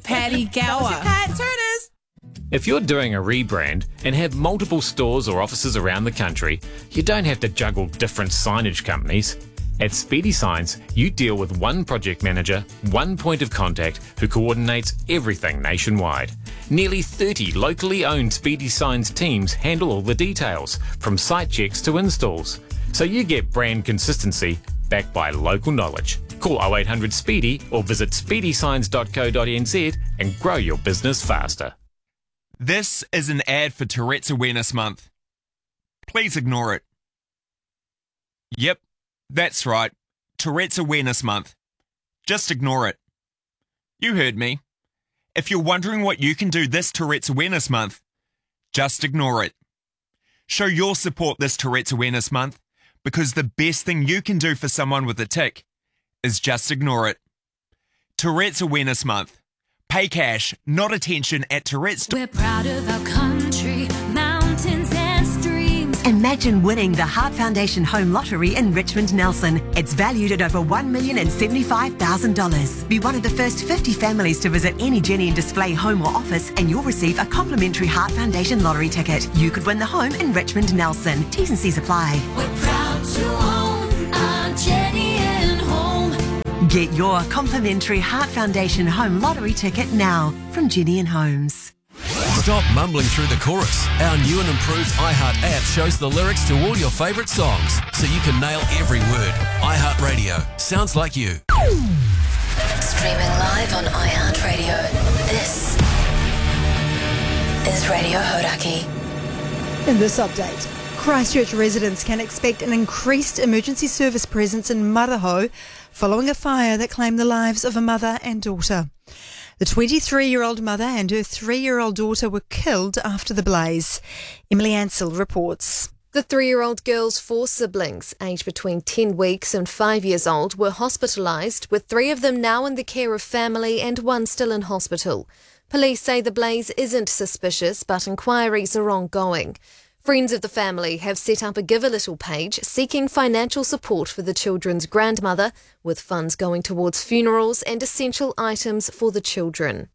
Paddy Gower. If you're doing a rebrand and have multiple stores or offices around the country, you don't have to juggle different signage companies. At Speedy Signs, you deal with one project manager, one point of contact who coordinates everything nationwide. Nearly 30 locally owned Speedy Signs teams handle all the details, from site checks to installs. So you get brand consistency backed by local knowledge. Call 0800 SPEEDY or visit speedysigns.co.nz and grow your business faster. This is an ad for Tourette's Awareness Month. Please ignore it. Yep, that's right. Tourette's Awareness Month. Just ignore it. You heard me. If you're wondering what you can do this Tourette's Awareness Month, just ignore it. Show your support this Tourette's Awareness Month, because the best thing you can do for someone with a tic is just ignore it. Tourette's Awareness Month. Pay cash, not attention at Tourette's. We're proud of our country, mountains and streams. Imagine winning the Heart Foundation Home Lottery in Richmond Nelson. It's valued at over $1,075,000. Be one of the first 50 families to visit any Jenny and Display home or office, and you'll receive a complimentary Heart Foundation lottery ticket. You could win the home in Richmond Nelson. T's and C's apply. We're proud to own our Jenny and Home. Get your complimentary Heart Foundation Home Lottery ticket now from Jenny and Homes. Stop mumbling through the chorus. Our new and improved iHeart app shows the lyrics to all your favourite songs, so you can nail every word. iHeartRadio. Sounds like you. Streaming live on iHeartRadio. This is Radio Hodaki. In this update, Christchurch residents can expect an increased emergency service presence in Maraho following a fire that claimed the lives of a mother and daughter. The 23-year-old mother and her 3-year-old daughter were killed after the blaze. Emily Ansell reports. The 3-year-old girl's 4 siblings, aged between 10 weeks and 5 years old, were hospitalised, with 3 of them now in the care of family and 1 still in hospital. Police say the blaze isn't suspicious, but inquiries are ongoing. Friends of the family have set up a Give a Little page seeking financial support for the children's grandmother, with funds going towards funerals and essential items for the children.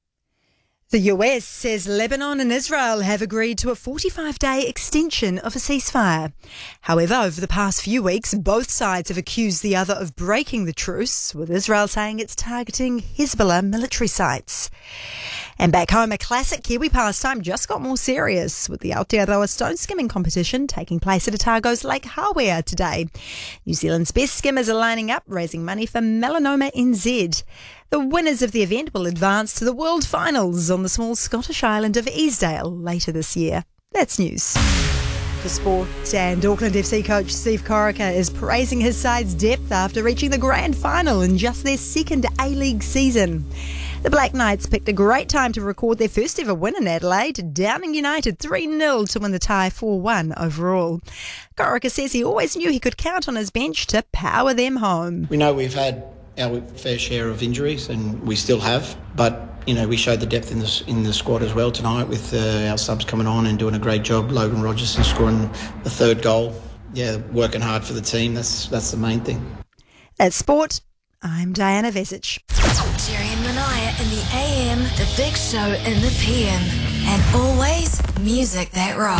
The US says Lebanon and Israel have agreed to a 45-day extension of a ceasefire. However, over the past few weeks, both sides have accused the other of breaking the truce, with Israel saying it's targeting Hezbollah military sites. And back home, a classic Kiwi pastime just got more serious, with the Aotearoa stone skimming competition taking place at Otago's Lake Hawea today. New Zealand's best skimmers are lining up, raising money for Melanoma NZ. The winners of the event will advance to the World Finals on the small Scottish island of Easdale later this year. That's news. For sport, and Auckland FC coach Steve Corica is praising his side's depth after reaching the grand final in just their second A-League season. The Black Knights picked a great time to record their first ever win in Adelaide, downing United 3-0 to win the tie 4-1 overall. Corica says he always knew he could count on his bench to power them home. We know we've had our fair share of injuries, and we still have, but we showed the depth in the squad as well tonight, with our subs coming on and doing a great job. Logan Rogerson scoring the 3rd goal. Yeah, working hard for the team. That's the main thing. At Sport, I'm Diana Vesic. Jerry and Manaya in the AM, the Big Show in the PM, and always music that rocks.